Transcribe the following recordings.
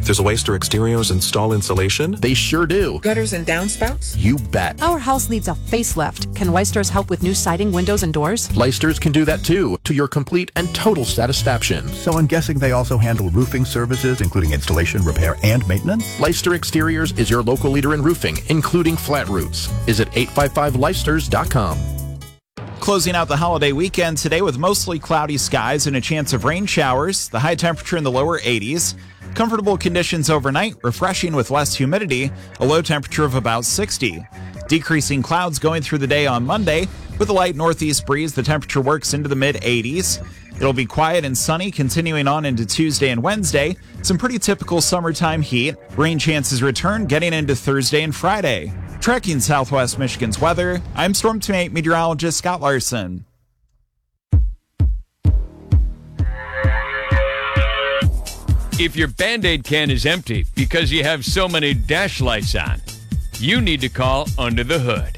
Does Oyster Exteriors install insulation? They sure do. Gutters and downspouts? You bet. Our house needs a facelift. Can Weisters help with new siding, windows, and doors? Leisters can do that too, to your complete and total satisfaction. So I'm guessing they also handle roofing services, including installation, repair, and maintenance? Leister Exteriors is your local leader in roofing, including flat roofs. Visit 855leisters.com. Closing out the holiday weekend today with mostly cloudy skies and a chance of rain showers. The high temperature in the lower 80s. Comfortable conditions overnight, refreshing with less humidity, a low temperature of about 60. Decreasing clouds going through the day on Monday. With a light northeast breeze, the temperature works into the mid-80s. It'll be quiet and sunny continuing on into Tuesday and Wednesday. Some pretty typical summertime heat. Rain chances return getting into Thursday and Friday. Tracking Southwest Michigan's weather, I'm Storm Team 8 meteorologist Scott Larson. If your Band-Aid can is empty because you have so many dash lights on, you need to call Under the Hood.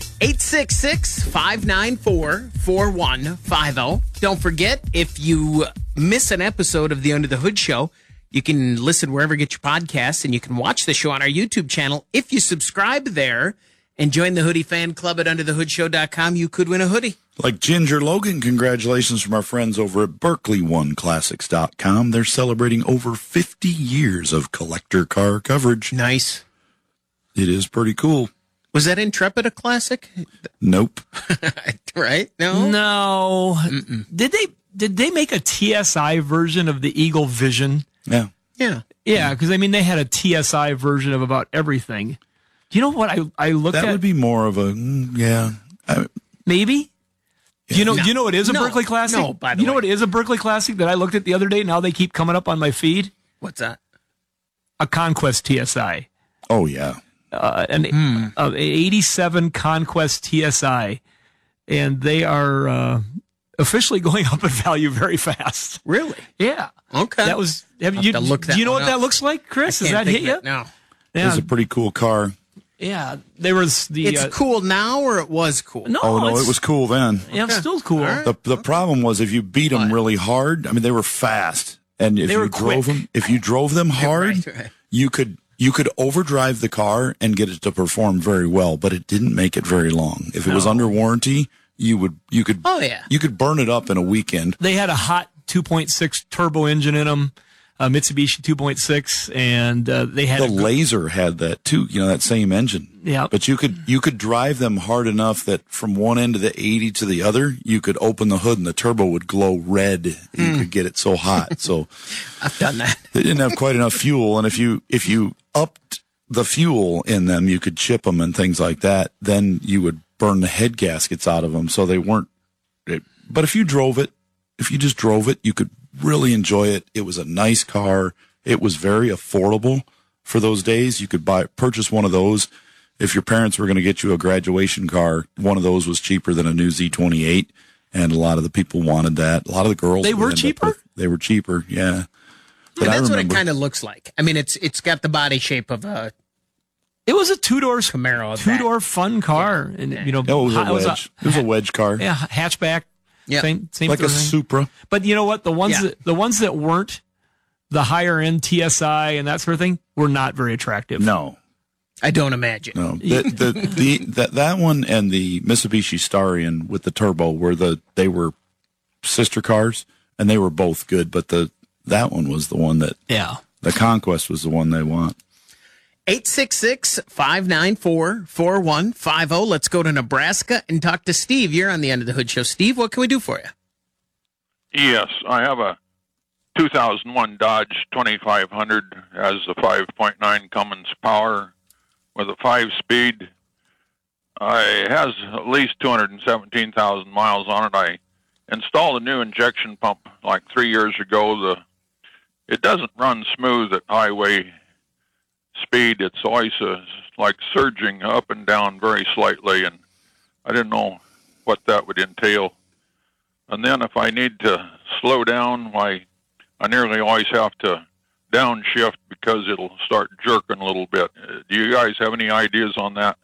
866-594-4150. Don't forget, if you miss an episode of the Under the Hood show, you can listen wherever you get your podcasts, and you can watch the show on our YouTube channel. If you subscribe there and join the Hoodie fan club at underthehoodshow.com, you could win a hoodie. Like Ginger Logan, congratulations from our friends over at BerkeleyOneClassics.com. They're celebrating over 50 years of collector car coverage. Nice. It is pretty cool. Was that Intrepid a classic? Nope. Right? No? No. Mm-mm. Did they make a TSI version of the Eagle Vision? Yeah. Yeah. Yeah, because, I mean, they had a TSI version of about everything. Do you know what I looked at? That would be more of a, maybe? Yeah. Do you know what is a Berkeley Classic? No, by the way. You know what is a Berkeley Classic that I looked at the other day? Now they keep coming up on my feed? What's that? A Conquest TSI. Oh, yeah. An 87 Conquest TSI. And they are officially going up in value very fast. Really? Yeah. Okay. That was. Do you know what that looks like, Chris? Does that hit you? No. Yeah. It's a pretty cool car. Yeah. There was the. It's cool now, or it was cool? No. Oh, no, it was cool then. Yeah, it's still cool. Right. The problem was if you beat them really hard, I mean, they were fast. And if you drove them hard, right. you could overdrive the car and get it to perform very well, but it didn't make it very long. If it was under warranty, you could burn it up in a weekend. They had a hot 2.6 turbo engine in them, Mitsubishi 2.6, and they had the Laser had that too. You know, that same engine. Yeah. But you could drive them hard enough that from one end of the 80 to the other, you could open the hood and the turbo would glow red. You could get it so hot. So I've done that. They didn't have quite enough fuel, and if you upped the fuel in them, you could chip them and things like that. Then you would burn the head gaskets out of them, so they weren't. But if you just drove it, you could really enjoy it. It was a nice car. It was very affordable for those days. You could purchase one of those. If your parents were going to get you a graduation car, one of those was cheaper than a new Z28, and a lot of the people wanted that. A lot of the girls. They were cheaper? They were cheaper, yeah. But that's what it kind of looks like. I mean, it's got the body shape of a. It was a two-door Camaro. Two-door fun car, yeah. and it was a wedge. It was a wedge car. Yeah, hatchback. Yeah, same like a Supra. But you know what? The ones that weren't the higher end TSI and that sort of thing were not very attractive. No, I don't imagine. No, that one and the Mitsubishi Starion with the turbo they were sister cars, and they were both good. But that one was the one that the Conquest was the one they want. 866-594-4150. Let's go to Nebraska and talk to Steve. You're on the End of the Hood show. Steve, what can we do for you? Yes, I have a 2001 Dodge 2500. Has a 5.9 Cummins power with a 5-speed. It has at least 217,000 miles on it. I installed a new injection pump like 3 years ago. It doesn't run smooth at highway speed. It's always like surging up and down very slightly, and I didn't know what that would entail. And then if I need to slow down, I nearly always have to downshift because it'll start jerking a little bit. Do you guys have any ideas on that?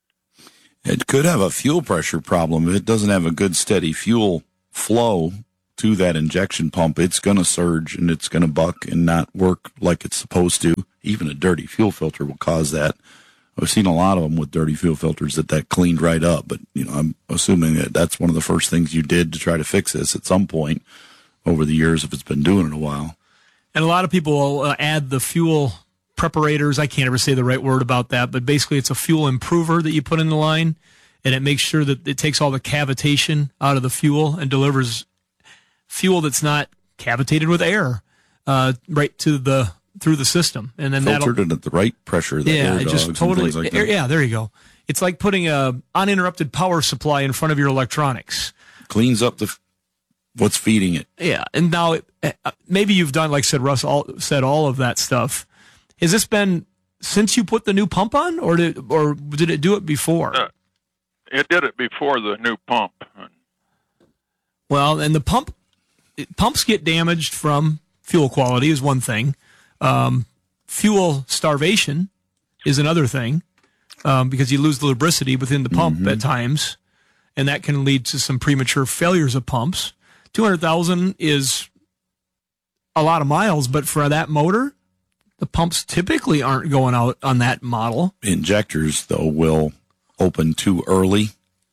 It could have a fuel pressure problem if it doesn't have a good steady fuel flow. to that injection pump, it's going to surge and it's going to buck and not work like it's supposed to. Even a dirty fuel filter will cause that. I've seen a lot of them with dirty fuel filters that cleaned right up. But, I'm assuming that that's one of the first things you did to try to fix this at some point over the years if it's been doing it a while. And a lot of people will add the fuel preparators. I can't ever say the right word about that, but basically it's a fuel improver that you put in the line, and it makes sure that it takes all the cavitation out of the fuel and delivers fuel that's not cavitated with air right to through the system, and then filtered it at the right pressure. It just totally. Like there you go. It's like putting a uninterrupted power supply in front of your electronics. Cleans up what's feeding it. Yeah, and now maybe you've done, like said Russ, said all of that stuff. Has this been since you put the new pump on, or did it do it before? It did it before the new pump. Well, and the pumps get damaged from fuel quality is one thing. Fuel starvation is another thing, because you lose the lubricity within the pump at times, and that can lead to some premature failures of pumps. 200,000 is a lot of miles, but for that motor, the pumps typically aren't going out on that model. Injectors, though, will open too early.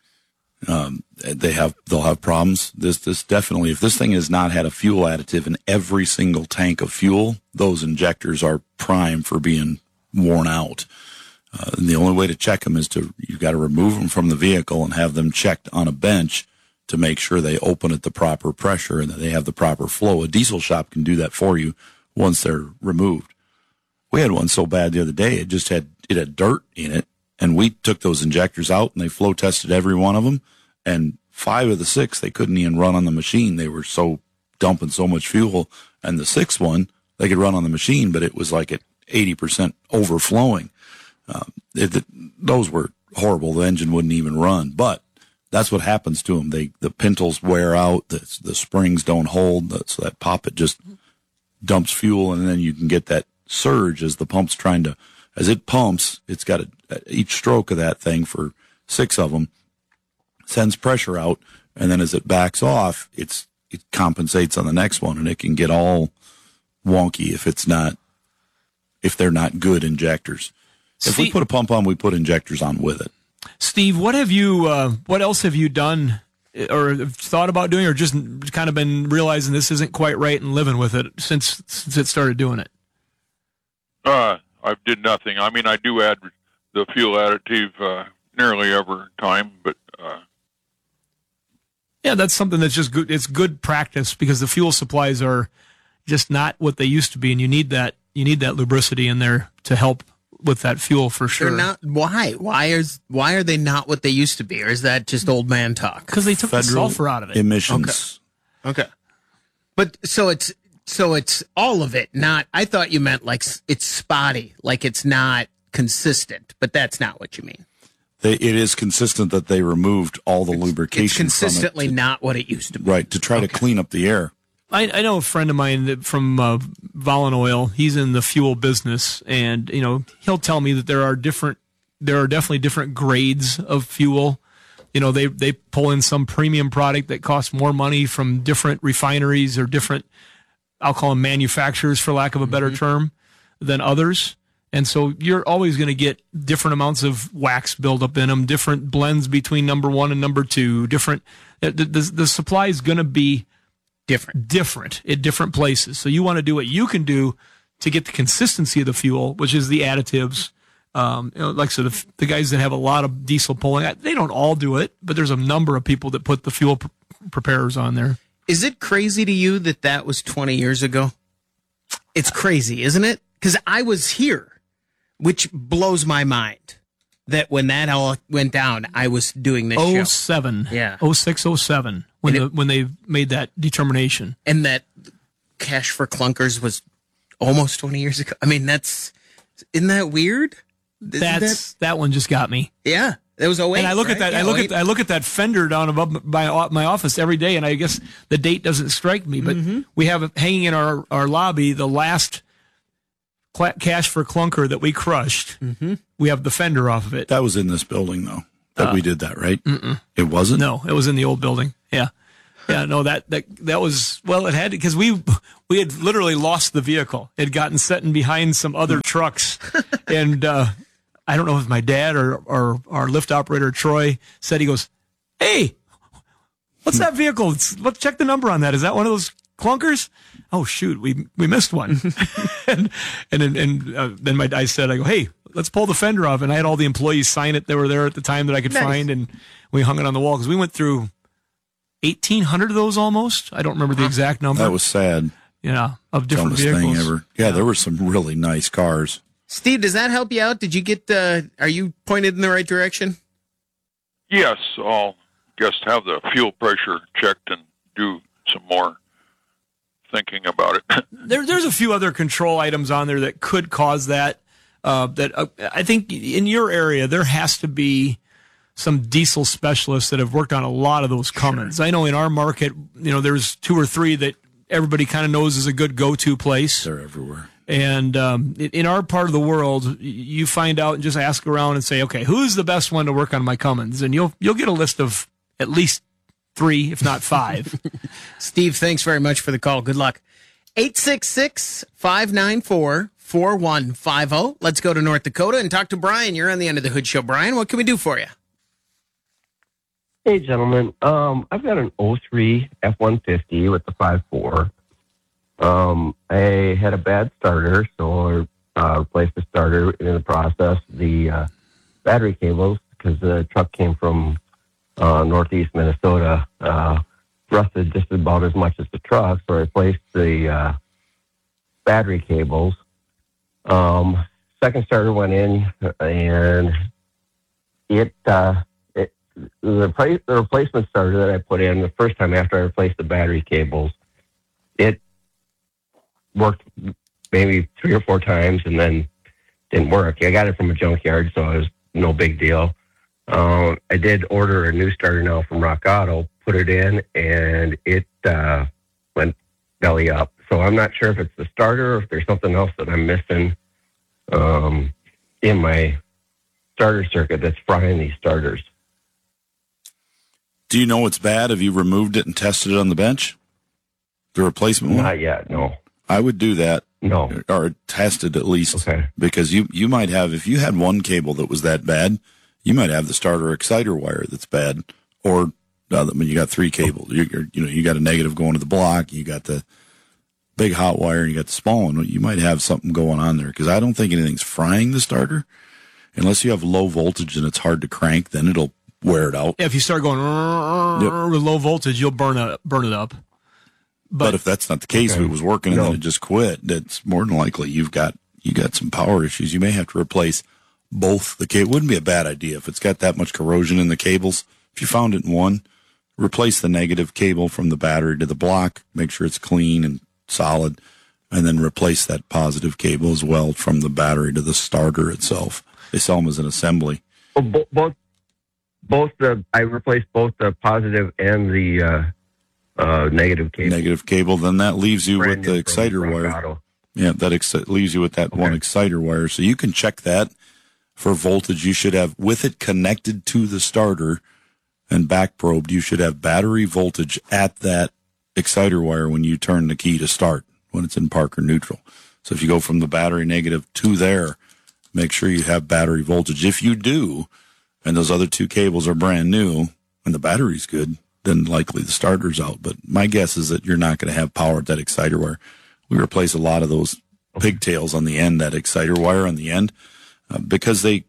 They'll have problems. This definitely, if this thing has not had a fuel additive in every single tank of fuel, those injectors are prime for being worn out. And the only way to check them is you've got to remove them from the vehicle and have them checked on a bench to make sure they open at the proper pressure and that they have the proper flow. A diesel shop can do that for you once they're removed. We had one so bad the other day, it had dirt in it, and we took those injectors out and they flow tested every one of them, and 5 of the 6 they couldn't even run on the machine. They were so dumping so much fuel, and the 6th one they could run on the machine, but it was like at 80% overflowing. Those were horrible. The engine wouldn't even run, but that's what happens to them. The pintles wear out, the springs don't hold, so that poppet just dumps fuel, and then you can get that surge as the pump's as it pumps, it's got each stroke of that thing for 6 of them sends pressure out, and then as it backs off, it compensates on the next one, and it can get all wonky if they're not good injectors. If we put a pump on, we put injectors on with it. Steve, what else have you done or thought about doing, or just kind of been realizing this isn't quite right and living with it since it started doing it? I did nothing. I mean, I do add the fuel additive nearly every time, but yeah, that's something that's just good. It's good practice because the fuel supplies are just not what they used to be, and you need that lubricity in there to help with that fuel for sure. They're not. Why? Why are they not what they used to be, or is that just old man talk? Because they took the sulfur out of it. Emissions. Okay. But so it's all of it. Not. I thought you meant like it's spotty, like it's not consistent. But that's not what you mean. It is consistent that they removed all the lubrication. It's consistently from it not what it used to be. Right, to try to clean up the air. I know a friend of mine from Volun Oil. He's in the fuel business, and he'll tell me that there are definitely different grades of fuel. They pull in some premium product that costs more money from different refineries or different, I'll call them manufacturers for lack of a better term, than others. And so you're always going to get different amounts of wax buildup in them, different blends between number 1 and number 2, different. The supply is going to be different at different places. So you want to do what you can do to get the consistency of the fuel, which is the additives. Like I said, the guys that have a lot of diesel pulling, they don't all do it, but there's a number of people that put the fuel preparers on there. Is it crazy to you that was 20 years ago? It's crazy, isn't it? Because I was here. Which blows my mind that when that all went down, I was doing this show. 07. Yeah. 06, 07, when they made that determination. And that Cash for Clunkers was almost 20 years ago. I mean, isn't that weird? That one just got me. Yeah. It was 08. And I look at that. Yeah, I look at that fender down above my office every day, and I guess the date doesn't strike me, but we have hanging in our lobby the last Cash for Clunker that we crushed. We have the fender off of it. That was in this building, though, that we did that, right? It wasn't? No, it was in the old building. Yeah. Yeah, no, that was, well, it had, because we had literally lost the vehicle. It had gotten set in behind some other trucks. And I don't know if my dad or our lift operator, Troy, said, he goes, "Hey, what's that vehicle? Let's check the number on that. Is that one of those clunkers?" Oh, shoot, we missed one. and then I said, I go, "Hey, let's pull the fender off." And I had all the employees sign it that were there at the time that I could find. And we hung it on the wall because we went through 1,800 of those almost. I don't remember the exact number. That was sad. Yeah, of different Dumbest vehicles. thing ever. Yeah, there were some really nice cars. Steve, does that help you out? Did you get, are you pointed in the right direction? Yes, I'll just have the fuel pressure checked and do some more thinking about it. There's a few other control items on there that could cause that. I think in your area, there has to be some diesel specialists that have worked on a lot of those Cummins. Sure. I know in our market, there's 2 or 3 that everybody kind of knows is a good go-to place. They're everywhere. And in our part of the world, you find out and just ask around and say, okay, who's the best one to work on my Cummins? And you'll get a list of at least 3, if not 5. Steve, thanks very much for the call. Good luck. 866-594-4150. Let's go to North Dakota and talk to Brian. You're on the End of the Hood Show. Brian, what can we do for you? Hey, gentlemen. I've got an 03 F-150 with the 5.4. I had a bad starter, so I replaced the starter. In the process, the battery cables, because the truck came from northeast Minnesota, rusted just about as much as the truck, so I replaced the battery cables. Second starter went in, and the replacement starter that I put in the first time after I replaced the battery cables, it worked maybe 3 or 4 times and then didn't work. I got it from a junkyard, so it was no big deal. I did order a new starter now from Rock Auto, put it in, and it went belly up. So I'm not sure if it's the starter or if there's something else that I'm missing in my starter circuit that's frying these starters. Do you know what's bad? Have you removed it and tested it on the bench? The replacement one? Not yet, no. I would do that. No. Or test it at least. Okay. Because you might have, if you had one cable that was that bad, you might have the starter exciter wire that's bad. Or, you got 3 cables. You got a negative going to the block, you got the big hot wire, and you got the small one. You might have something going on there. Because I don't think anything's frying the starter. Unless you have low voltage and it's hard to crank, then it'll wear it out. Yeah, if you start going with low voltage, you'll burn it up. But if that's not the case, if it was working and then it just quit, that's more than likely you got some power issues. You may have to replace both the cable. It wouldn't be a bad idea if it's got that much corrosion in the cables. If you found it in one, replace the negative cable from the battery to the block, make sure it's clean and solid, and then replace that positive cable as well from the battery to the starter itself. They sell them as an assembly. Both I replaced both the positive and the negative cable. Negative cable. Then that leaves you with the exciter wire. Yeah, that leaves you with that one exciter wire. So you can check that for voltage. You should have, with it connected to the starter and back probed, you should have battery voltage at that exciter wire when you turn the key to start, when it's in park or neutral. So if you go from the battery negative to there, make sure you have battery voltage. If you do, and those other 2 cables are brand new and the battery's good, then likely the starter's out. But my guess is that you're not going to have power at that exciter wire. We replace a lot of those pigtails on the end, that exciter wire on the end, because they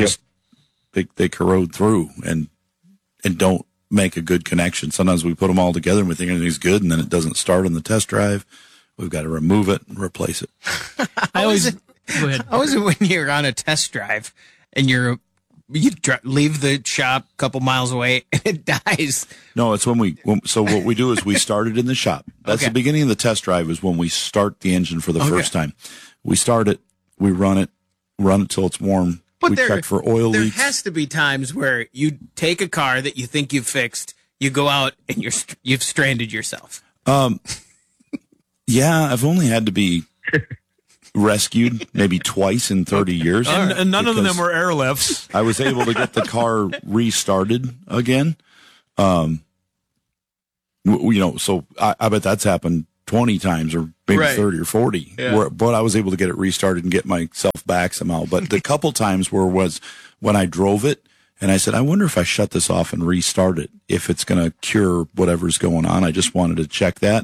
corrode through and don't make a good connection. Sometimes we put them all together and we think everything's good, and then it doesn't start on the test drive. We've got to remove it and replace it. Go ahead. How is it when you're on a test drive and you leave the shop a couple miles away and it dies? No, it's so what we do is we start it in the shop. That's the beginning of the test drive, is when we start the engine for the first time. We start it, we run it till it's warm. But we check for oil leaks. There has to be times where you take a car that you think you've fixed, you go out and you've stranded yourself. Yeah, I've only had to be rescued maybe twice in 30 years. And none of them were airlifts. I was able to get the car restarted again. So I bet that's happened 20 times or maybe 30 or 40. Yeah. But I was able to get it restarted and get myself back somehow. But the couple times was when I drove it and I said, I wonder if I shut this off and restart it, if it's going to cure whatever's going on. I just wanted to check that.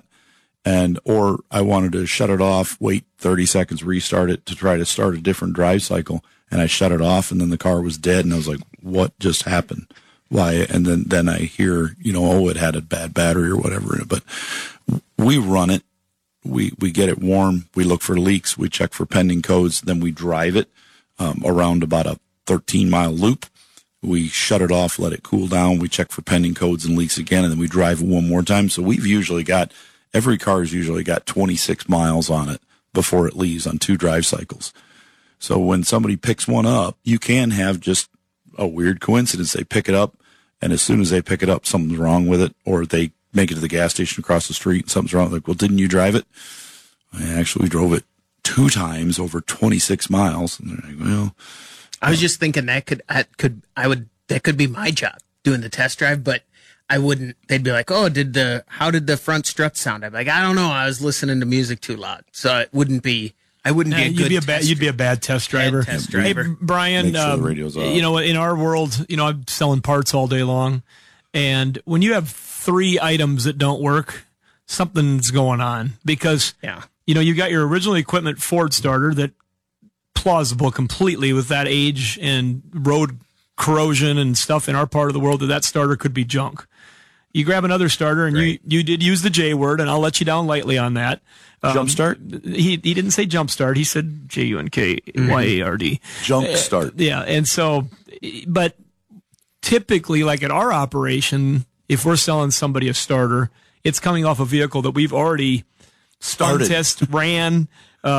Or I wanted to shut it off, wait 30 seconds, restart it to try to start a different drive cycle. And I shut it off and then the car was dead. And I was like, what just happened? Why? And then I hear, it had a bad battery or whatever in it. But we run it. We get it warm. We look for leaks. We check for pending codes. Then we drive it around about a 13-mile loop. We shut it off, let it cool down. We check for pending codes and leaks again, and then we drive it one more time. So every car's usually got 26 miles on it before it leaves on 2 drive cycles. So when somebody picks one up, you can have just a weird coincidence. They pick it up, and as soon as they pick it up, something's wrong with it, or they make it to the gas station across the street and something's wrong. Like, well, didn't you drive it? I actually drove it 2 times over 26 miles. And they're like, well, I was just thinking that could be my job doing the test drive, but I wouldn't. They'd be like, "Oh, how did the front strut sound?" I'd be like, "I don't know. I was listening to music too loud." So it wouldn't be. I wouldn't be a good. You'd be a bad test driver. Hey, Brian, make sure the radio's off. In our world, I'm selling parts all day long, and when you have 3 items that don't work, something's going on because you got your original equipment Ford starter that plausible completely with that age and road corrosion and stuff in our part of the world that starter could be junk. You grab another starter, and you did use the J word, and I'll let you down lightly on that. Jumpstart? He didn't say jumpstart. He said JUNKYARD. Junk start. Yeah, and so, but typically, like at our operation, if we're selling somebody a starter, it's coming off a vehicle that we've already started, test, ran,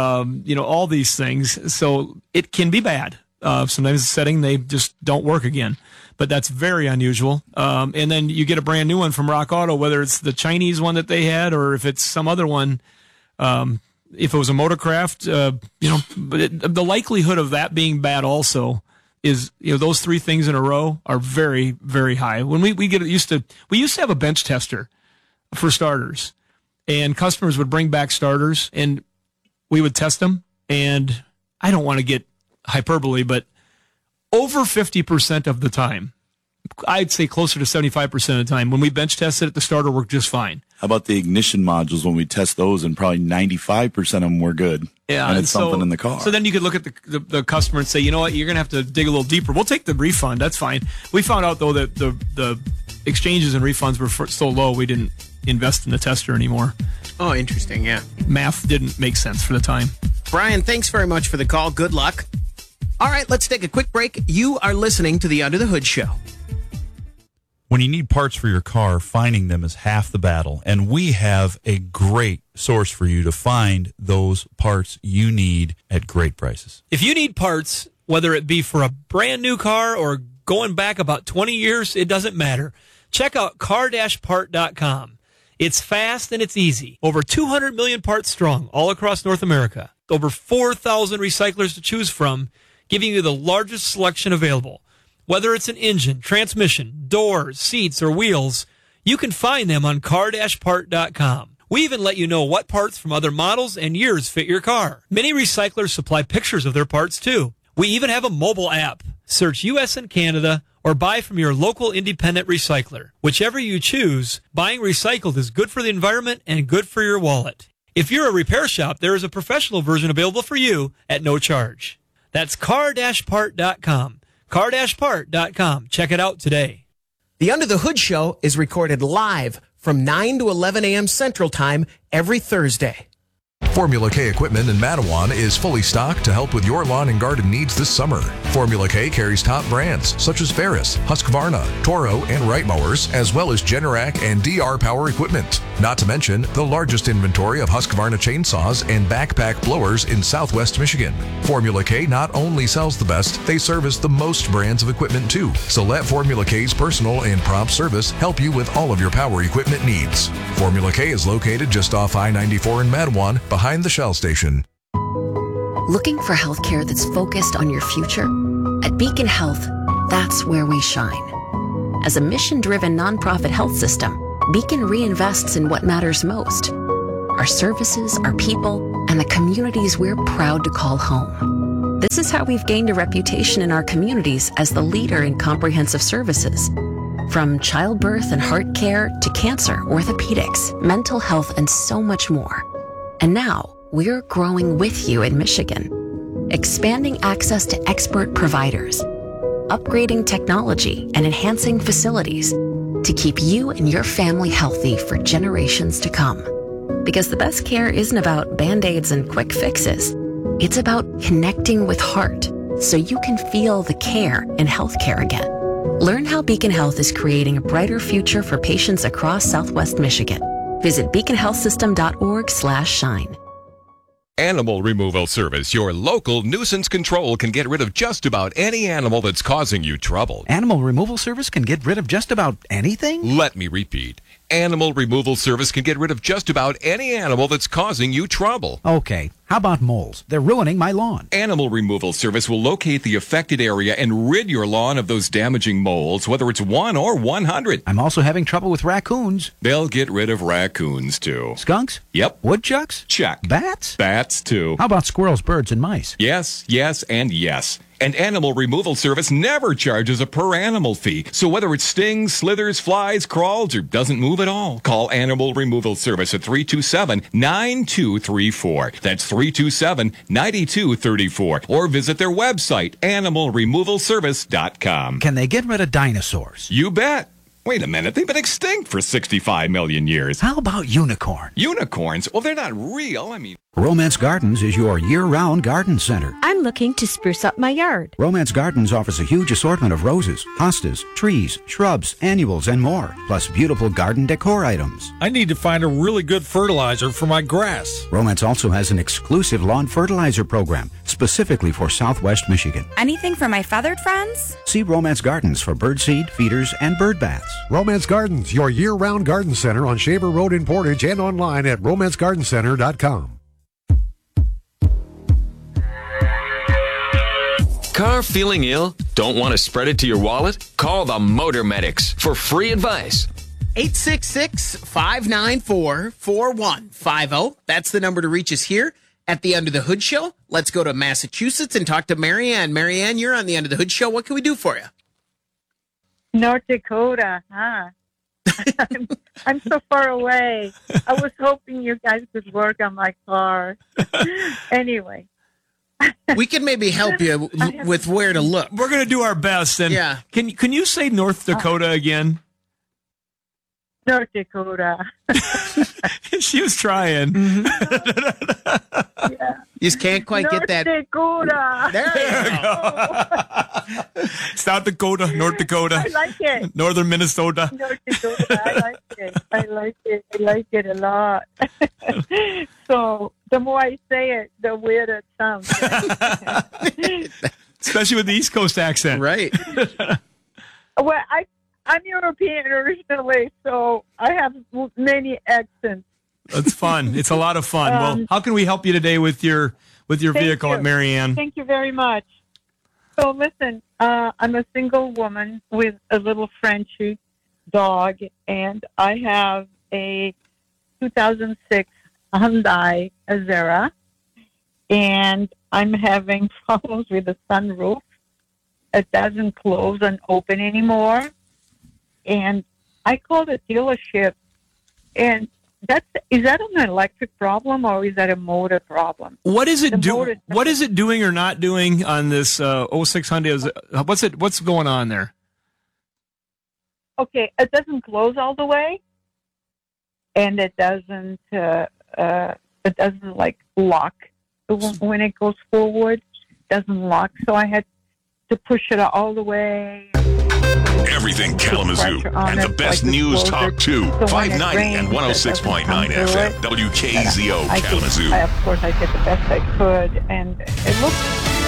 all these things. So it can be bad. Sometimes the setting, they just don't work again. But that's very unusual. And then you get a brand new one from Rock Auto, whether it's the Chinese one that they had or if it's some other one. If it was a Motorcraft, but the likelihood of that being bad also is, those 3 things in a row are very, very high. When we used to have a bench tester for starters, and customers would bring back starters and we would test them. And I don't want to get hyperbole, but over 50% of the time, I'd say closer to 75% of the time, when we bench tested it, the starter worked just fine. How about the ignition modules when we test those, and probably 95% of them were good? Yeah, and it's something in the car. So then you could look at the customer and say, you know what, you're going to have to dig a little deeper. We'll take the refund. That's fine. We found out, though, that the exchanges and refunds were so low, we didn't invest in the tester anymore. Oh, interesting, yeah. Math didn't make sense for the time. Brian, thanks very much for the call. Good luck. All right, let's take a quick break. You are listening to the Under the Hood Show. When you need parts for your car, finding them is half the battle. And we have a great source for you to find those parts you need at great prices. If you need parts, whether it be for a brand new car or going back about 20 years, it doesn't matter. Check out car-part.com. It's fast and it's easy. Over 200 million parts strong all across North America. Over 4,000 recyclers to choose from, giving you the largest selection available. Whether it's an engine, transmission, doors, seats, or wheels, you can find them on car-part.com. We even let you know what parts from other models and years fit your car. Many recyclers supply pictures of their parts, too. We even have a mobile app. Search U.S. and Canada or buy from your local independent recycler. Whichever you choose, buying recycled is good for the environment and good for your wallet. If you're a repair shop, there is a professional version available for you at no charge. That's car-part.com. car-part.com. Check it out today. The Under the Hood Show is recorded live from 9 to 11 a.m. Central Time every Thursday. Formula K equipment in Mattawan is fully stocked to help with your lawn and garden needs this summer. Formula K carries top brands such as Ferris, Husqvarna, Toro, and Wright mowers, as well as Generac and DR Power equipment. Not to mention the largest inventory of Husqvarna chainsaws and backpack blowers in Southwest Michigan. Formula K not only sells the best, they service the most brands of equipment too. So let Formula K's personal and prompt service help you with all of your power equipment needs. Formula K is located just off I-94 in Mattawan, behind the Shell station. Looking for healthcare that's focused on your future? At Beacon Health, that's where we shine. As a mission-driven nonprofit health system, Beacon reinvests in what matters most: our services, our people, and the communities we're proud to call home. This is how we've gained a reputation in our communities as the leader in comprehensive services. From childbirth and heart care to cancer, orthopedics, mental health, and so much more. And now, we're growing with you in Michigan, expanding access to expert providers, upgrading technology, and enhancing facilities to keep you and your family healthy for generations to come. Because the best care isn't about Band-Aids and quick fixes. It's about connecting with heart so you can feel the care in healthcare again. Learn how Beacon Health is creating a brighter future for patients across Southwest Michigan. Visit beaconhealthsystem.org/shine. Animal Removal Service, your local nuisance control, can get rid of just about any animal that's causing you trouble. Animal Removal Service can get rid of just about anything? Let me repeat. Animal Removal Service can get rid of just about any animal that's causing you trouble. Okay, how about moles? They're ruining my lawn. Animal Removal Service will locate the affected area and rid your lawn of those damaging moles, whether it's 1 or 100. I'm also having trouble with raccoons. They'll get rid of raccoons, too. Skunks? Yep. Woodchucks? Check. Bats? Bats, too. How about squirrels, birds, and mice? Yes, yes, and yes. And Animal Removal Service never charges a per-animal fee. So whether it stings, slithers, flies, crawls, or doesn't move at all, call Animal Removal Service at 327-9234. That's 327-9234. Or visit their website, animalremovalservice.com. Can they get rid of dinosaurs? You bet. Wait a minute, they've been extinct for 65 million years. How about unicorns? Unicorns? Well, they're not real. I mean... Romance Gardens is your year-round garden center. I'm looking to spruce up my yard. Romance Gardens offers a huge assortment of roses, hostas, trees, shrubs, annuals, and more, plus beautiful garden decor items. I need to find a really good fertilizer for my grass. Romance also has an exclusive lawn fertilizer program, specifically for Southwest Michigan. Anything for my feathered friends? See Romance Gardens for birdseed, feeders, and bird baths. Romance Gardens, your year-round garden center on Shaver Road in Portage and online at romancegardencenter.com. Car feeling ill? Don't want to spread it to your wallet? Call the Motor Medics for free advice. 866-594-4150. That's the number to reach us here at the Under the Hood Show. Let's go to Massachusetts and talk to Marianne. Marianne, you're on the Under the Hood Show. What can we do for you? North Dakota, huh? I'm so far away. I was hoping you guys could work on my car. Anyway. We can maybe help you with where to look. We're going to do our best. And yeah. Can you say North Dakota again? North Dakota. She was trying. Mm-hmm. Yeah. You just can't quite get that. North Dakota. There you go. South Dakota, North Dakota. I like it. Northern Minnesota. North Dakota. I like it. I like it a lot. So the more I say it, the weirder it sounds. Especially with the East Coast accent. Right. Well, I'm European originally, so I have many accents. That's fun. It's a lot of fun. Well, how can we help you today with your vehicle at Marianne? Thank you very much. So listen, I'm a single woman with a little Frenchie dog, and I have a 2006 Hyundai Azera, and I'm having problems with the sunroof. It doesn't close and open anymore. And I called a dealership, and is that an electric problem or is that a motor problem? What is it doing? What is it doing or not doing on this 06 Hyundai? What's going on there? Okay, it doesn't close all the way, and it doesn't like lock when it goes forward. It doesn't lock, so I had to push it all the way. Everything Kalamazoo and the best news talk too. 590 and 106.9 FM. WKZO Kalamazoo. Of course, I did the best I could, and it looks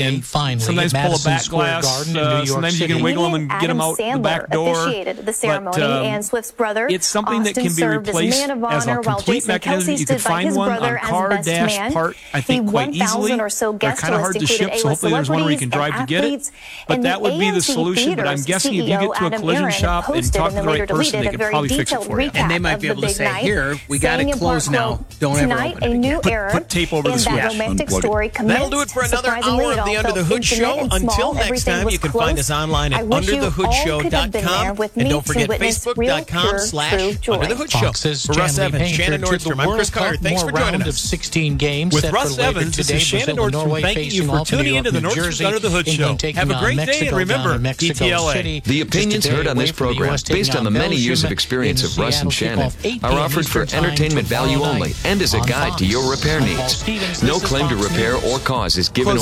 and finally sometimes at pull a Madison back Square glass. Garden in New York Sometimes you City. can wiggle them and get them out the back door. Officiated the ceremony, and Swift's brother, It's something that Austin, can be served replaced as man of as a honor, while complete Jason mechanism. Kelsey You can stood by find his one brother on as car best dash man. part, I think, The quite 1,000 easily. or so They're guest kind of hard to list ship, included so hopefully there's one where you can A-list drive to get it. celebrities, But and that would be the AMC solution. But I'm Theaters guessing if you get to a CEO collision Adam shop Aaron and talk to the posted right and then person, later they could deleted probably a very fix it for you. detailed And they recap might of be the able to big say, night, here, we got saying it in closed part, now. quote, Don't ever tonight, open it a new again. era Put tape over the in switch. that romantic Unplug it. story That'll do commenced. it for another Surprisingly, hour it of the all Under the felt Hood Show. intimate and Until small. next Everything time, was you can find close. us online I at wish you all could have been there underthehoodShow.com. with And me don't forget to witness real, pure, true Facebook.com/Under the joy. Hood Show. Fox's For Russ Stanley Evans, Painter Shannon to Nordstrom, the I'm World Chris Carter. Cup, Thanks more for joining round us. of 16 games With set Russ for later Evans, this today. is Shannon Brazil and Nordstrom Norway thanking you facing for off tuning New into the York, New Nordstrom's Jersey. Under the Hood England Show. taking Have a on great day, Mexico and remember, down in Mexico DTLA. City. The opinions Just heard on today, this away from the program, US, taking based on the many years of Belgium experience in of Russ and Seattle. Shannon, Kickoff 8 are p.m. offered for Eastern Time entertainment value tomorrow only night and as a on guide to Fox. your repair I'm Paul needs. Stevens. No This is claim to Fox repair News. or cause is given Closing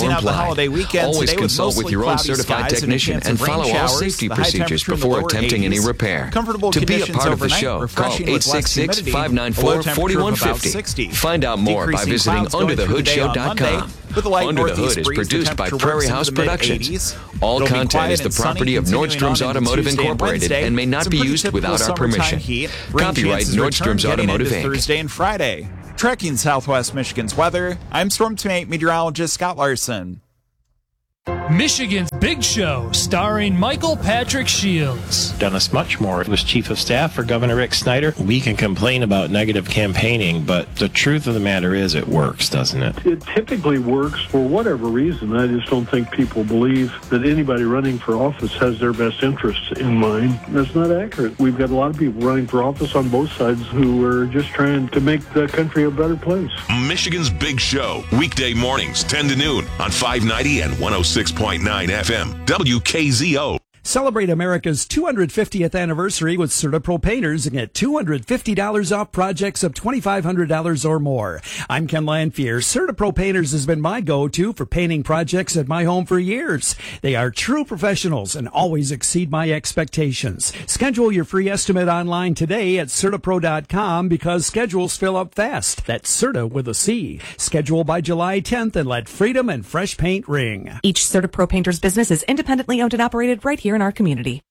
Uniform out the applied. holiday weekend Always today with consult with mostly your own cloudy certified skies and a technician chance and of rain follow all showers. safety The high procedures temperature in the before lower attempting any 80s. repair. Comfortable To be a conditions part of the overnight, show, call refreshing with less humidity, a low 866-594-4150. temperature of about 60. Find out more by Decreasing visiting clouds going through the day on underthehoodshow.com. Monday. With a light Under the northeast Hood is breeze, the produced by temperature Prairie works into House the Productions. mid-80s. All It'll be content quiet is the and sunny, property of continuing Nordstrom's on into Automotive Tuesday and Incorporated Wednesday. and may not Some be pretty used typical without our summertime permission. heat. Rain Copyright chances return Nordstrom's getting Automotive into Inc. Thursday and Friday. Tracking Southwest Michigan's weather, I'm Storm Team 8 meteorologist Scott Larson. Michigan's Big Show, starring Michael Patrick Shields. Dennis Muchmore was chief of staff for Governor Rick Snyder. We can complain about negative campaigning, but the truth of the matter is it works, doesn't it? It typically works for whatever reason. I just don't think people believe that anybody running for office has their best interests in mind. That's not accurate. We've got a lot of people running for office on both sides who are just trying to make the country a better place. Michigan's Big Show, weekday mornings, 10 to noon on 590 and 106.9 FM, WKZO. Celebrate America's 250th anniversary with CertaPro Painters and get $250 off projects of $2,500 or more. I'm Ken Lanfear. CertaPro Painters has been my go-to for painting projects at my home for years. They are true professionals and always exceed my expectations. Schedule your free estimate online today at CertaPro.com because schedules fill up fast. That's Certa with a C. Schedule by July 10th and let freedom and fresh paint ring. Each CertaPro Painters business is independently owned and operated right here in our community.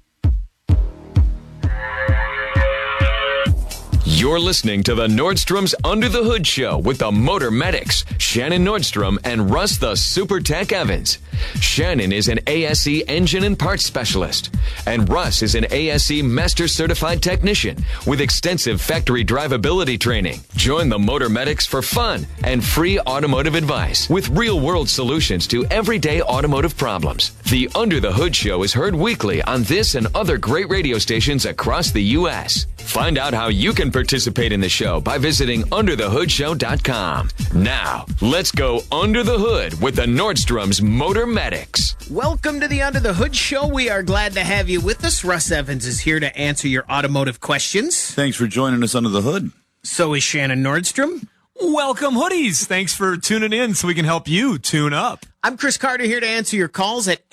You're listening to the Nordstrom's Under the Hood Show with the Motor Medics, Shannon Nordstrom and Russ the Super Tech Evans. Shannon is an ASE engine and parts specialist, and Russ is an ASE Master Certified Technician with extensive factory drivability training. Join the Motor Medics for fun and free automotive advice with real-world solutions to everyday automotive problems. The Under the Hood Show is heard weekly on this and other great radio stations across the U.S. Find out how you can participate in the show by visiting underthehoodshow.com. Now, let's go under the hood with the Nordstrom's Motor Medics. Welcome to the Under the Hood Show. We are glad to have you with us. Russ Evans is here to answer your automotive questions. Thanks for joining us under the hood. So is Shannon Nordstrom. Welcome, hoodies. Thanks for tuning in so we can help you tune up. I'm Chris Carter here to answer your calls at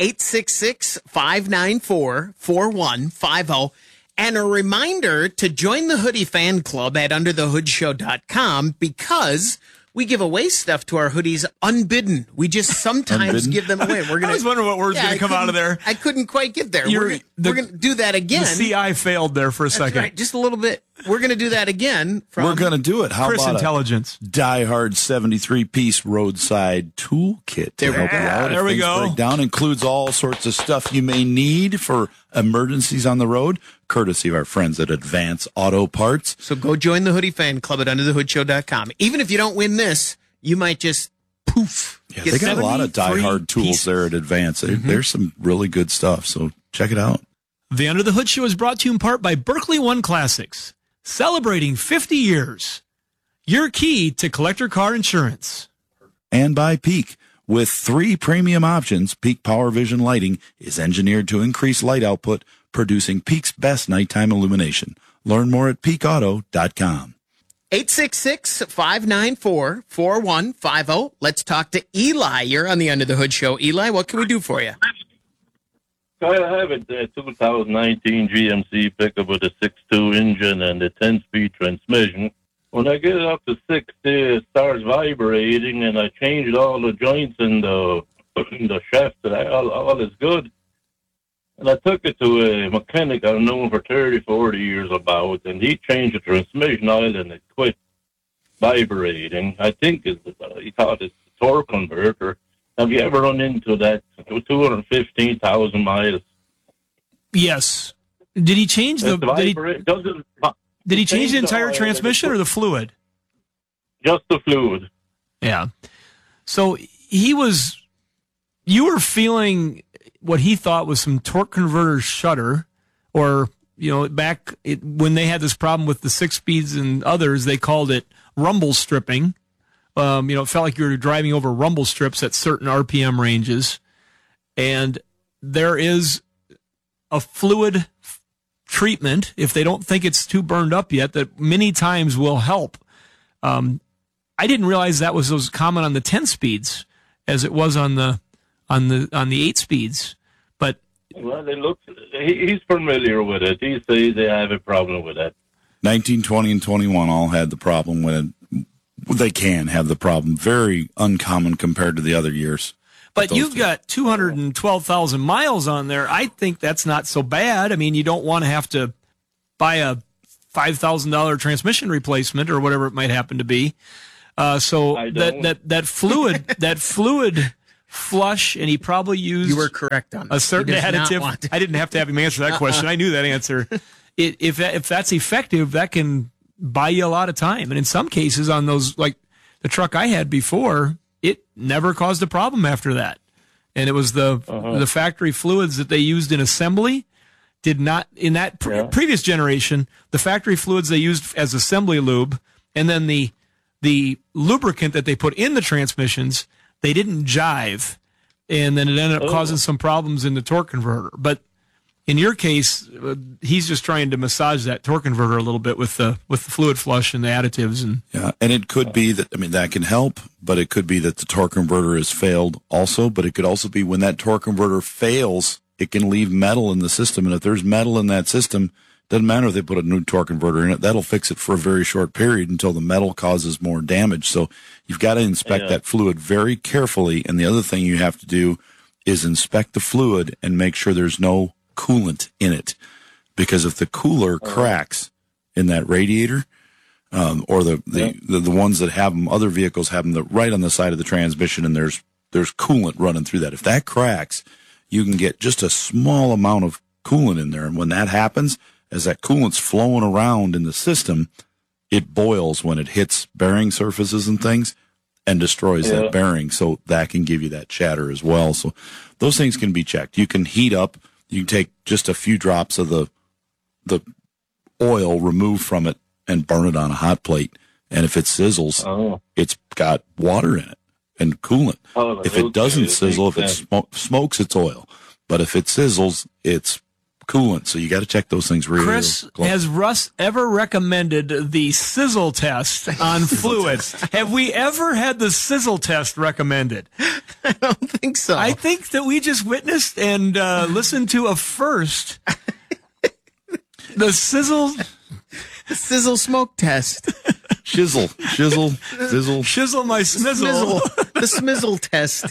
866-594-4150. And a reminder to join the Hoodie Fan Club at underthehoodshow.com because we give away stuff to our hoodies unbidden. We just sometimes give them away. I was wondering what word's going to come out of there. I couldn't quite get there. We're going to do that again. The CI failed there for a second. That's right, just a little bit. We're going to do that again. We're going to do it. How Chris about Intelligence? Die Hard 73-piece roadside toolkit to help you out. There we If things go. break down, includes all sorts of stuff you may need for emergencies on the road, courtesy of our friends at Advance Auto Parts. So go join the Hoodie Fan Club at underthehoodshow.com. Even if you don't win this, you might just poof. Yeah, they got a lot of Die Hard tools there at Advance. There's some really good stuff, so check it out. The Under the Hood Show is brought to you in part by Berkeley One Classics, celebrating 50 years. Your key to collector car insurance. And by Peak. With 3 premium options, Peak Power Vision lighting is engineered to increase light output, producing Peak's best nighttime illumination. Learn more at peakauto.com. 866-594-4150. Let's talk to Eli. You're on the Under the Hood Show. Eli, what can we do for you? I have a 2019 GMC pickup with a 6.2 engine and a 10-speed transmission. When I get it up to 60, it starts vibrating, and I changed all the joints in the shaft. All is good. And I took it to a mechanic I've known for 30, 40 years about, and he changed the transmission oil, and it quit vibrating. I think he thought it's a torque converter. Have you ever run into that? It was 215,000 miles. Yes. Did he change the? Did he change the entire transmission or the fluid? Just the fluid. Yeah. So you were feeling what he thought was some torque converter shudder, or when they had this problem with the 6 speeds and others, they called it rumble stripping. It felt like you were driving over rumble strips at certain RPM ranges, and there is a fluid treatment, if they don't think it's too burned up yet, that many times will help. I didn't realize that was common on the 10 speeds. as it was on the 8 speeds. But well, he's familiar with it. He says they have a problem with that. 19, 20, and 21 all had the problem with it. They can have the problem. Very uncommon compared to the other years. But you've got 212,000 miles on there. I think that's not so bad. I mean, you don't want to have to buy a $5,000 transmission replacement or whatever it might happen to be. So that fluid flush, and he probably used. You were correct on that. A certain additive. I didn't have to have him answer that question. I knew that answer. If that's effective, that can buy you a lot of time. And in some cases, on those, like the truck I had before, it never caused a problem after that. And it was the factory fluids that they used in assembly did not, in that previous generation, the factory fluids they used as assembly lube, and then the lubricant that they put in the transmissions, they didn't jive. And then it ended up causing some problems in the torque converter. But in your case, he's just trying to massage that torque converter a little bit with the fluid flush and the additives. And it could be that, that can help, but it could be that the torque converter has failed also. But it could also be when that torque converter fails, it can leave metal in the system. And if there's metal in that system, doesn't matter if they put a new torque converter in it, that'll fix it for a very short period until the metal causes more damage. So you've got to inspect that fluid very carefully. And the other thing you have to do is inspect the fluid and make sure there's no coolant in it, because if the cooler cracks in that radiator, or the ones that have them, other vehicles have them right on the side of the transmission, and there's coolant running through that. If that cracks, you can get just a small amount of coolant in there, and when that happens, as that coolant's flowing around in the system, it boils when it hits bearing surfaces and things and destroys that bearing. So that can give you that chatter as well. So those things can be checked. You can heat up. You can take just a few drops of the oil removed from it and burn it on a hot plate. And if it sizzles, it's got water in it and coolant. If it doesn't sizzle, if it smokes, it's oil. But if it sizzles, it's coolant. So you got to check those things really Chris, close. has Russ ever recommended the sizzle test on fluids? Have we ever had the sizzle test recommended? I don't think so. I think that we just witnessed and listened to a first. The sizzle smoke test. Shizzle my smizzle. The smizzle test.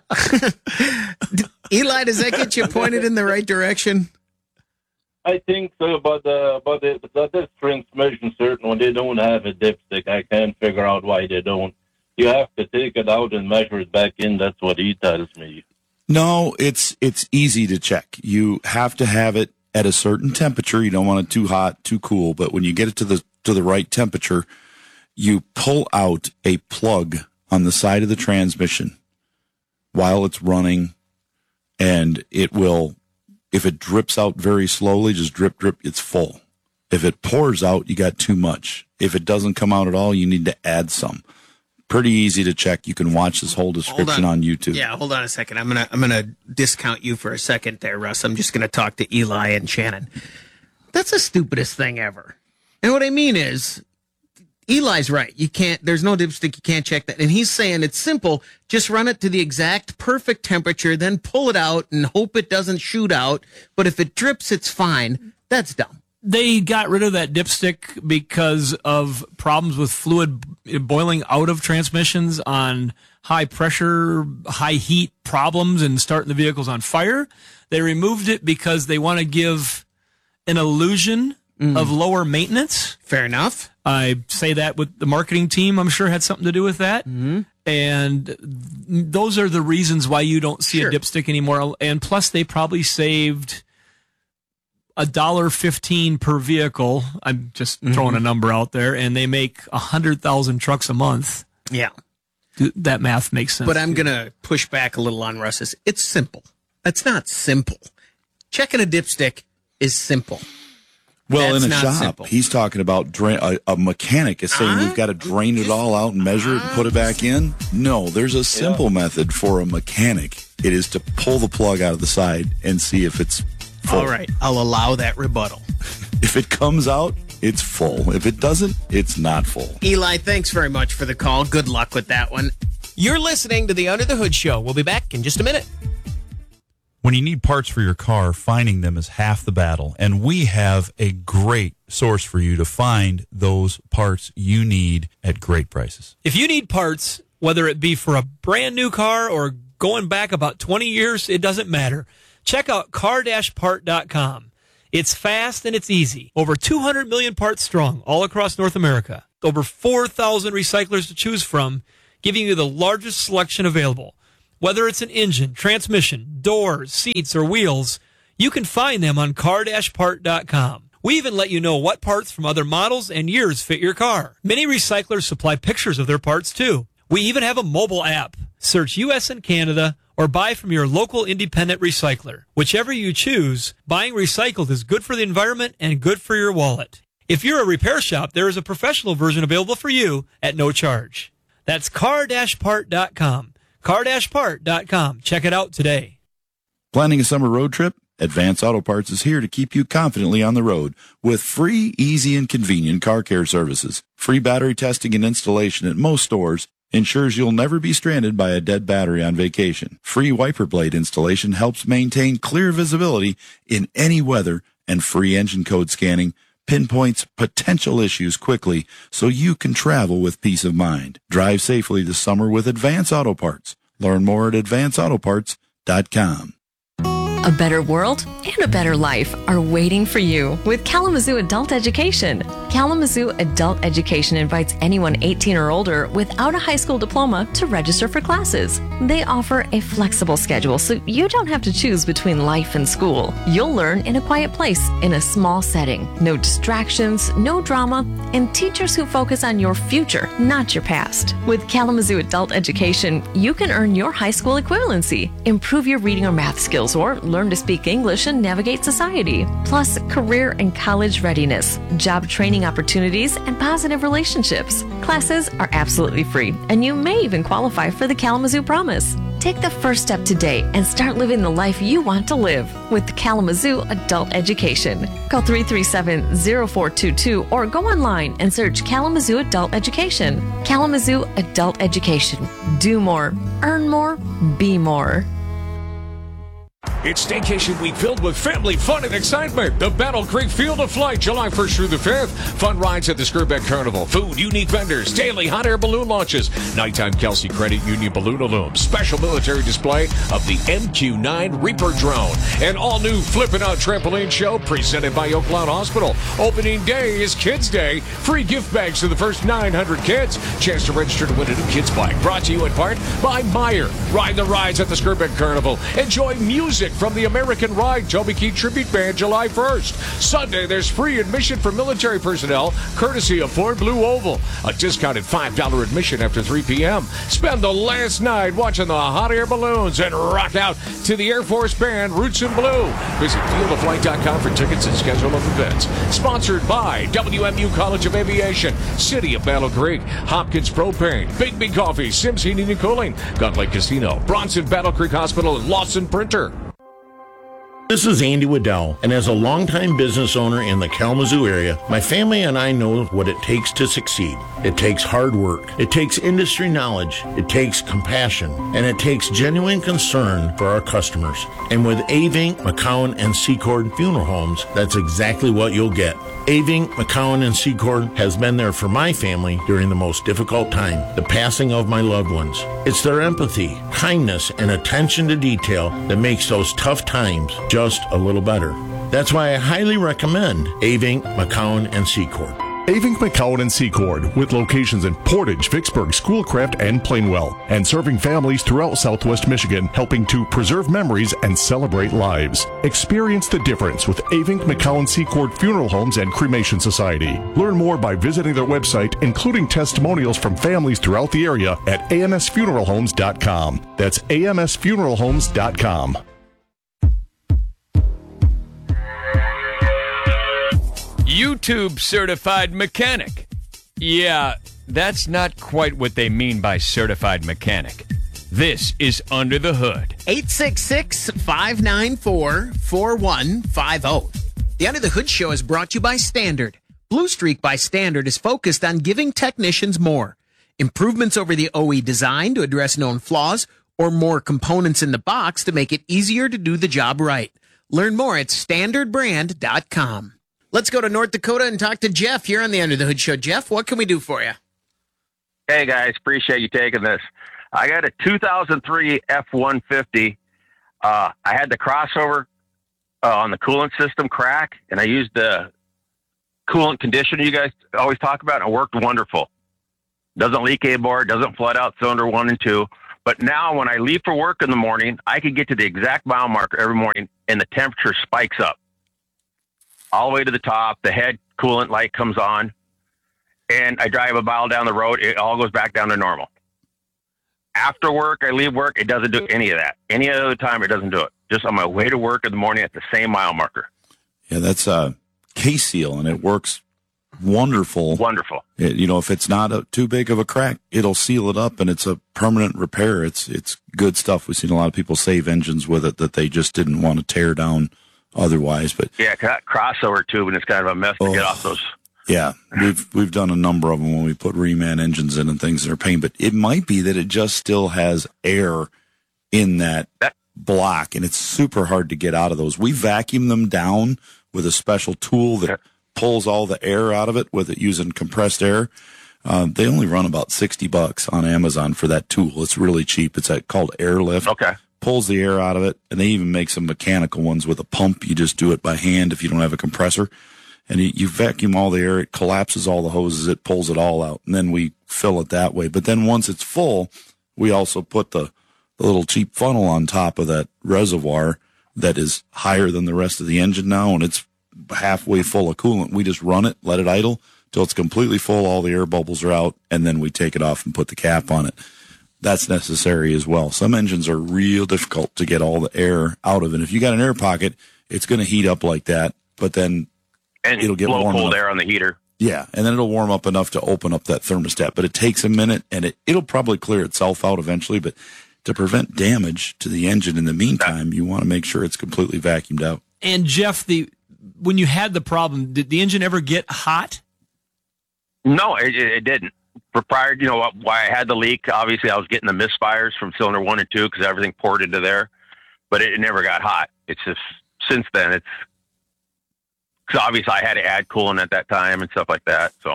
Eli, does that get you pointed in the right direction? I think so, but this transmission, certain when they don't have a dipstick, I can't figure out why they don't. You have to take it out and measure it back in. That's what he tells me. No, it's easy to check. You have to have it at a certain temperature. You don't want it too hot, too cool. But when you get it to the right temperature, you pull out a plug on the side of the transmission while it's running, and it will. If it drips out very slowly, just drip, drip, it's full. If it pours out, you got too much. If it doesn't come out at all, you need to add some. Pretty easy to check. You can watch this whole description on YouTube. Yeah, hold on a second. I'm gonna discount you for a second there, Russ. I'm just gonna talk to Eli and Shannon. That's the stupidest thing ever. And what I mean is, Eli's right. You can't. There's no dipstick. You can't check that. And he's saying it's simple. Just run it to the exact perfect temperature, then pull it out and hope it doesn't shoot out. But if it drips, it's fine. That's dumb. They got rid of that dipstick because of problems with fluid boiling out of transmissions on high pressure, high heat problems and starting the vehicles on fire. They removed it because they want to give an illusion of lower maintenance. Fair enough. I say that with the marketing team, I'm sure had something to do with that. And those are the reasons why you don't see a dipstick anymore. And plus, they probably saved $1.15 per vehicle. I'm just throwing a number out there, and they make 100,000 trucks a month. Yeah. That math makes sense. But I'm going to push back a little on Russ's. It's simple. That's not simple. Checking a dipstick is simple. Well, That's in a not shop, simple. he's talking about a mechanic is saying we've got to drain it all out and measure it and put it back in. No, there's a simple method for a mechanic. It is to pull the plug out of the side and see if it's full. All right, I'll allow that rebuttal. If it comes out, it's full. If it doesn't, it's not full. Eli, thanks very much for the call. Good luck with that one. You're listening to the Under the Hood Show. We'll be back in just a minute. When you need parts for your car, finding them is half the battle. And we have a great source for you to find those parts you need at great prices. If you need parts, whether it be for a brand new car or going back about 20 years, it doesn't matter. Check out car-part.com. It's fast and it's easy. Over 200 million parts strong all across North America. Over 4,000 recyclers to choose from, giving you the largest selection available. Whether it's an engine, transmission, doors, seats, or wheels, you can find them on car-part.com. We even let you know what parts from other models and years fit your car. Many recyclers supply pictures of their parts, too. We even have a mobile app. Search U.S. and Canada or buy from your local independent recycler. Whichever you choose, buying recycled is good for the environment and good for your wallet. If you're a repair shop, there is a professional version available for you at no charge. That's car-part.com. car-part.com. Check it out today. Planning a summer road trip? Advance Auto Parts is here to keep you confidently on the road with free, easy, and convenient car care services. Free battery testing and installation at most stores ensures you'll never be stranded by a dead battery on vacation. Free wiper blade installation helps maintain clear visibility in any weather, and free engine code scanning pinpoints potential issues quickly so you can travel with peace of mind. Drive safely this summer with Advance Auto Parts. Learn more at advanceautoparts.com. A better world and a better life are waiting for you with Kalamazoo Adult Education. Kalamazoo Adult Education invites anyone 18 or older without a high school diploma to register for classes. They offer a flexible schedule so you don't have to choose between life and school. You'll learn in a quiet place, in a small setting. No distractions, no drama, and teachers who focus on your future, not your past. With Kalamazoo Adult Education, you can earn your high school equivalency, improve your reading or math skills, or learn to speak English and navigate society. Plus, career and college readiness, job training opportunities, and positive relationships. Classes are absolutely free, and you may even qualify for the Kalamazoo Promise. Take the first step today and start living the life you want to live with Kalamazoo Adult Education. Call 337-0422 or go online and search Kalamazoo Adult Education. Kalamazoo Adult Education. Do more, earn more, be more. It's Staycation Week filled with family fun and excitement. The Battle Creek Field of Flight, July 1st through the 5th. Fun rides at the Skirbeck Carnival. Food, unique vendors, daily hot air balloon launches. Nighttime Kelsey Credit Union balloon illumes. Special military display of the MQ-9 Reaper drone. An all-new Flippin' Out Trampoline Show presented by Oakland Hospital. Opening day is Kids Day. Free gift bags to the first 900 kids. Chance to register to win a new kids bike. Brought to you in part by Meyer. Ride the rides at the Skirbeck Carnival. Enjoy music from the American Ride Toby Keith Tribute Band July 1st. Sunday, there's free admission for military personnel, courtesy of Ford Blue Oval. A discounted $5 admission after 3 p.m. Spend the last night watching the hot air balloons and rock out to the Air Force Band Roots in Blue. Visit fieldoflight.com for tickets and schedule of events. Sponsored by WMU College of Aviation, City of Battle Creek, Hopkins Propane, Big B Coffee, Sims Heating and Cooling, Gun Lake Casino, Bronson Battle Creek Hospital, and Lawson Printer. This is Andy Waddell, and as a longtime business owner in the Kalamazoo area, my family and I know what it takes to succeed. It takes hard work, it takes industry knowledge, it takes compassion, and it takes genuine concern for our customers. And with Avink, McCowan, and Secord Funeral Homes, that's exactly what you'll get. Avink, McCowan, and Secord has been there for my family during the most difficult time, the passing of my loved ones. It's their empathy, kindness, and attention to detail that makes those tough times just a little better. That's why I highly recommend Avink, McCowan, and Secord. Avink, McCowan, and Secord, with locations in Portage, Vicksburg, Schoolcraft, and Plainwell, and serving families throughout Southwest Michigan, helping to preserve memories and celebrate lives. Experience the difference with Avink, McCowan, Secord Funeral Homes and Cremation Society. Learn more by visiting their website, including testimonials from families throughout the area at amsfuneralhomes.com. That's amsfuneralhomes.com. YouTube certified mechanic. Yeah, that's not quite what they mean by certified mechanic. This is Under the Hood. 866-594-4150. The Under the Hood Show is brought to you by Standard. Blue Streak by Standard is focused on giving technicians more. improvements over the OE design to address known flaws, or more components in the box to make it easier to do the job right. Learn more at standardbrand.com. Let's go to North Dakota and talk to Jeff. You're on the Under the Hood Show. Jeff, what can we do for you? Hey, guys. Appreciate you taking this. I got a 2003 F-150. I had the crossover on the coolant system crack, and I used the coolant conditioner you guys always talk about, and it worked wonderful. Doesn't leak anymore, doesn't flood out cylinder 1 and 2. But now when I leave for work in the morning, I can get to the exact mile marker every morning, and the temperature spikes up all the way to the top. The head coolant light comes on, and I drive a mile down the road. It all goes back down to normal. After work, I leave work, it doesn't do any of that. Any other time, it doesn't do it. Just on my way to work in the morning at the same mile marker. Yeah, that's K-Seal, and it works wonderful. Wonderful. If it's not too big of a crack, it'll seal it up, and it's a permanent repair. It's good stuff. We've seen a lot of people save engines with it that they just didn't want to tear down otherwise. But yeah, that crossover tube, and it's kind of a mess to get off those. Yeah, we've done a number of them when we put reman engines in and things that are pain. But it might be that it just still has air in that block, and it's super hard to get out of those. We vacuum them down with a special tool that pulls all the air out of it with it using compressed air. They only run about $60 on Amazon for that tool. It's really cheap. It's called Airlift. Okay. Pulls the air out of it, and they even make some mechanical ones with a pump. You just do it by hand if you don't have a compressor. And you vacuum all the air, it collapses all the hoses, it pulls it all out, and then we fill it that way. But then once it's full, we also put the little cheap funnel on top of that reservoir that is higher than the rest of the engine now, and it's halfway full of coolant. We just run it, let it idle till it's completely full, all the air bubbles are out, and then we take it off and put the cap on it. That's necessary as well. Some engines are real difficult to get all the air out of, and if you got an air pocket, it's going to heat up like that, but then it'll get blow warm cold enough. air on the heater. Yeah, and then it'll warm up enough to open up that thermostat. But it takes a minute, and it'll probably clear itself out eventually. But to prevent damage to the engine in the meantime, you want to make sure it's completely vacuumed out. And Jeff, when you had the problem, did the engine ever get hot? No, it didn't. Prior, why I had the leak, obviously I was getting the misfires from cylinder 1 and 2 because everything poured into there, but it never got hot. It's just, since then, because obviously I had to add coolant at that time and stuff like that. So,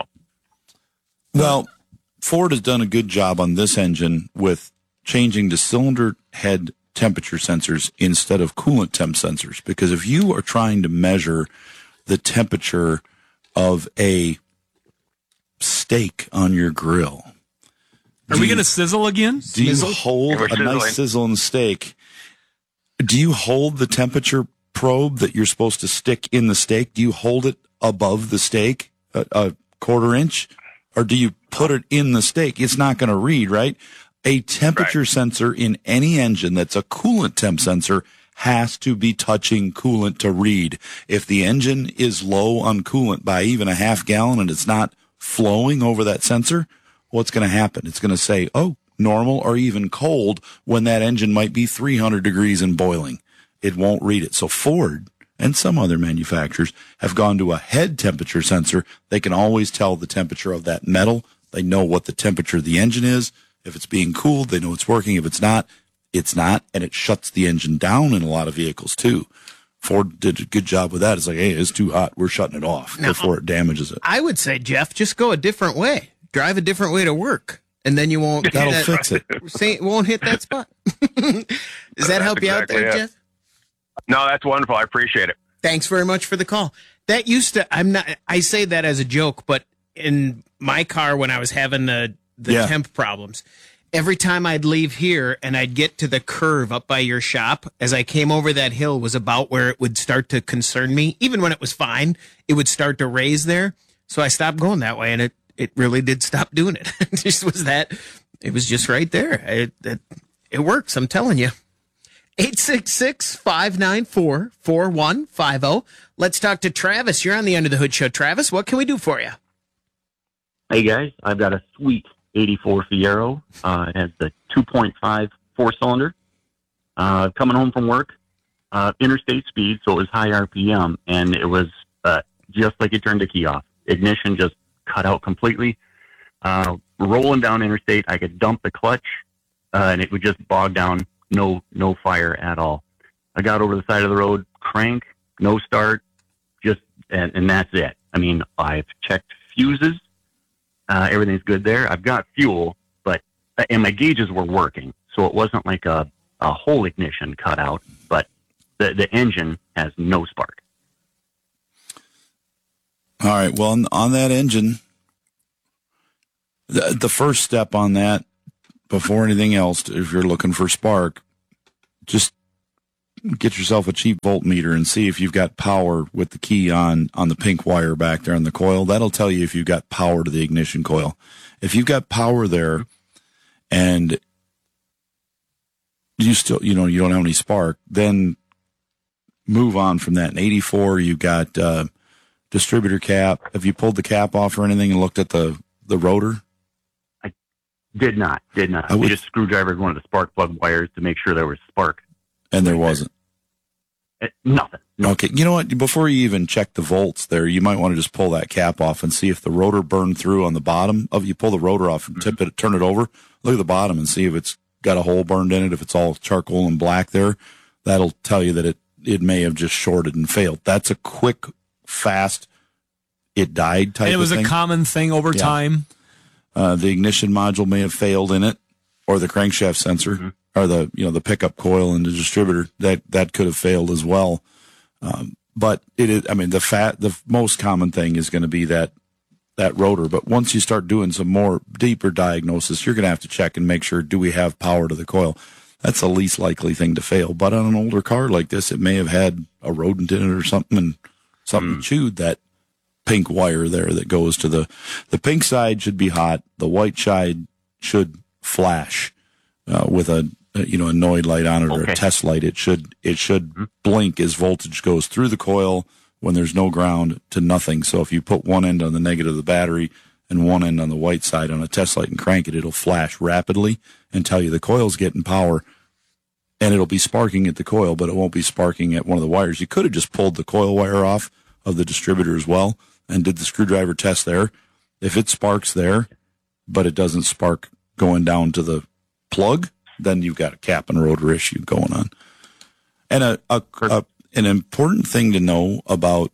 well, Ford has done a good job on this engine with changing to cylinder head temperature sensors instead of coolant temp sensors. Because if you are trying to measure the temperature of a steak on your grill, are we going to sizzle again? Do you hold a nice sizzling steak? Do you hold the temperature probe that you're supposed to stick in the steak? Do you hold it above the steak, a quarter inch, or do you put it in the steak? It's not going to read, right? A temperature sensor in any engine that's a coolant temp sensor has to be touching coolant to read. If the engine is low on coolant by even a half gallon and it's not flowing over that sensor, what's going to happen? It's going to say, oh, normal or even cold, when that engine might be 300 degrees and boiling. It won't read it. So Ford and some other manufacturers have gone to a head temperature sensor. They can always tell the temperature of that metal. They know what the temperature of the engine is. If it's being cooled, they know it's working. If it's not, it's not. And it shuts the engine down in a lot of vehicles too. Ford did a good job with that. It's like, hey, it's too hot. We're shutting it off before it damages it. I would say, Jeff, just go a different way. Drive a different way to work. And then you won't fix it. It won't hit that spot. Does that help you out there, Jeff? No, that's wonderful. I appreciate it. Thanks very much for the call. That used to, I say that as a joke, but in my car when I was having the temp problems, every time I'd leave here and I'd get to the curve up by your shop, as I came over that hill was about where it would start to concern me. Even when it was fine, it would start to raise there. So I stopped going that way, and it really did stop doing it. It was just right there. It works, I'm telling you. 866-594-4150. Let's talk to Travis. You're on the Under the Hood Show. Travis, what can we do for you? Hey, guys. I've got a sweet 84 Fiero. It has the 2.5 four-cylinder. Coming home from work, interstate speed, so it was high RPM, and it was just like you turned the key off. Ignition just cut out completely. rolling down interstate, I could dump the clutch, and it would just bog down, no fire at all. I got over the side of the road, crank, no start, and that's it. I mean, I've checked fuses, everything's good there. I've got fuel, and my gauges were working, so it wasn't like a whole ignition cut out, but the engine has no spark. All right. Well, on that engine, the first step on that, before anything else, if you're looking for spark, just get yourself a cheap voltmeter and see if you've got power with the key on the pink wire back there on the coil. That'll tell you if you've got power to the ignition coil. If you've got power there and you still, you don't have any spark, then move on from that. In 84, you got distributor cap. Have you pulled the cap off or anything and looked at the rotor? I did not. I just screwdrivered one of the spark plug wires to make sure there was spark. And there wasn't? Nothing. Okay. You know what? Before you even check the volts there, you might want to just pull that cap off and see if the rotor burned through on the bottom of. You pull the rotor off and tip it, turn it over, look at the bottom and see if it's got a hole burned in it. If it's all charcoal and black there, that'll tell you that it may have just shorted and failed. That's a quick, fast, it died type of thing. And it was a common thing over time. The ignition module may have failed in it, or the crankshaft sensor, or the pickup coil and the distributor that could have failed as well. But it is, I mean, the most common thing is going to be that rotor. But once you start doing some more deeper diagnosis, you're going to have to check and make sure, do we have power to the coil? That's the least likely thing to fail. But on an older car like this, it may have had a rodent in it or something, and something chewed that pink wire there that goes to the pink side should be hot. The white side should flash with a Noid light on it, or a test light. It should blink as voltage goes through the coil when there's no ground to nothing. So if you put one end on the negative of the battery and one end on the white side on a test light and crank it, it'll flash rapidly and tell you the coil's getting power, and it'll be sparking at the coil, but it won't be sparking at one of the wires. You could have just pulled the coil wire off of the distributor as well and did the screwdriver test there. If it sparks there, but it doesn't spark going down to the plug, then you've got a cap and rotor issue going on. And an important thing to know about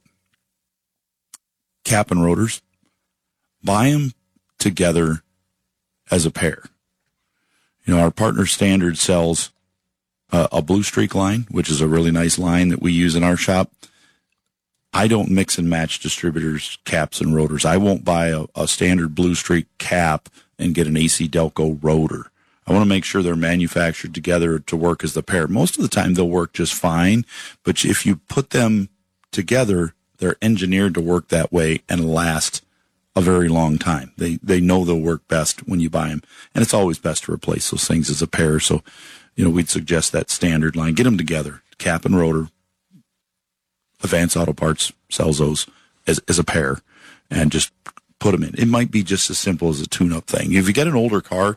cap and rotors, buy them together as a pair. Our Partner Standard sells a Blue Streak line, which is a really nice line that we use in our shop. I don't mix and match distributors, caps, and rotors. I won't buy a standard Blue Streak cap and get an AC Delco rotor. I want to make sure they're manufactured together to work as the pair. Most of the time they'll work just fine, but if you put them together, they're engineered to work that way and last a very long time. They know they'll work best when you buy them, and it's always best to replace those things as a pair. So, we'd suggest that standard line. Get them together, cap and rotor. Advanced Auto Parts sells those as a pair, and just put them in. It might be just as simple as a tune-up thing. If you get an older car,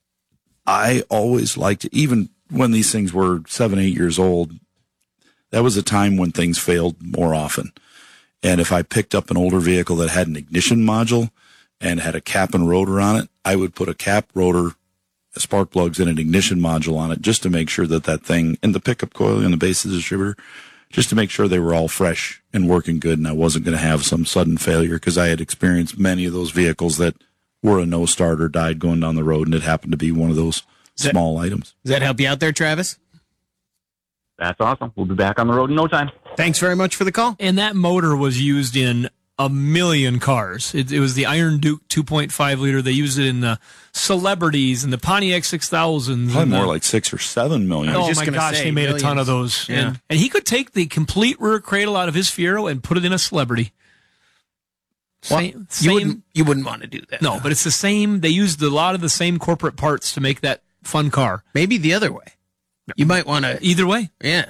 I always liked, even when these things were 7, 8 years old, that was a time when things failed more often. And if I picked up an older vehicle that had an ignition module and had a cap and rotor on it, I would put a cap, rotor, spark plugs, and an ignition module on it just to make sure that thing, and the pickup coil and the base of the distributor, just to make sure they were all fresh and working good, and I wasn't going to have some sudden failure, because I had experienced many of those vehicles that were a no-starter, died going down the road, and it happened to be one of those small items. Does that help you out there, Travis? That's awesome. We'll be back on the road in no time. Thanks very much for the call. And that motor was used in a million cars. It was the Iron Duke 2.5 liter. They used it in the Celebrities and the Pontiac 6000s. Probably more like 6 or 7 million. Oh my gosh, they made a ton of those. Yeah. And he could take the complete rear cradle out of his Fiero and put it in a Celebrity. You wouldn't want to do that. No, but it's the same. They used a lot of the same corporate parts to make that fun car. Maybe the other way. You might want to. Either way. Yeah.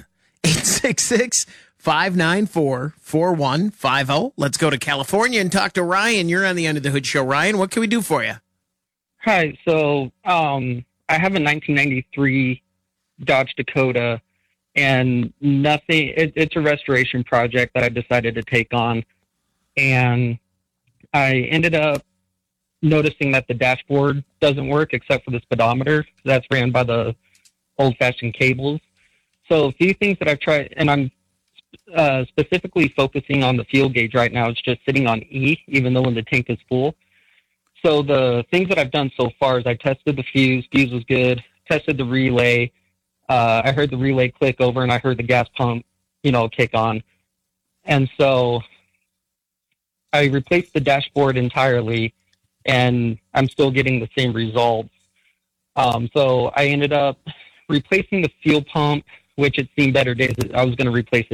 866-594-4150. Let's go to California and talk to Ryan. You're on the Under the Hood show. Ryan, what can we do for you? Hi. So I have a 1993 Dodge Dakota, and it's a restoration project that I decided to take on. And I ended up noticing that the dashboard doesn't work except for the speedometer. That's ran by the old-fashioned cables. So a few things that I've tried, and I'm specifically focusing on the fuel gauge right now. It's just sitting on E, even though when the tank is full. So the things that I've done so far is I tested the fuse. Fuse was good. Tested the relay. I heard the relay click over, and I heard the gas pump, kick on. And so I replaced the dashboard entirely, and I'm still getting the same results. So I ended up replacing the fuel pump, which had seen better days. I was going to replace